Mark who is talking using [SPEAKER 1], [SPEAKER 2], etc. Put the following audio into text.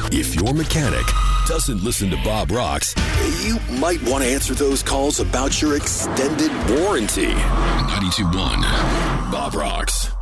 [SPEAKER 1] If your mechanic doesn't listen to Bob Rocks, you might want to answer those calls about your extended warranty. 92.1 Bob Rocks.